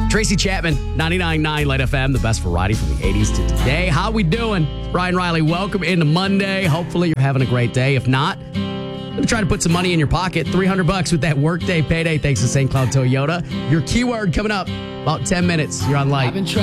Tracy Chapman, 99.9 Light FM, the best variety from the 80s to today. How we doing? Brian Riley, welcome into Monday. Hopefully you're having a great day. If not, I'm going to try to put some money in your pocket. $300 with that workday payday thanks to St. Cloud Toyota. Your keyword coming up about 10 minutes. You're on Light.